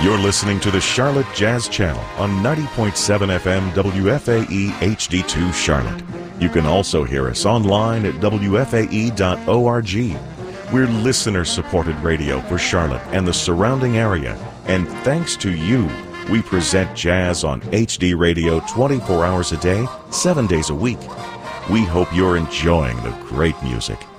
You're listening to the Charlotte Jazz Channel on 90.7 FM WFAE HD2 Charlotte. You can also hear us online at WFAE.org. We're listener-supported radio for Charlotte and the surrounding area. And thanks to you, we present jazz on HD radio 24 hours a day, 7 days a week. We hope you're enjoying the great music.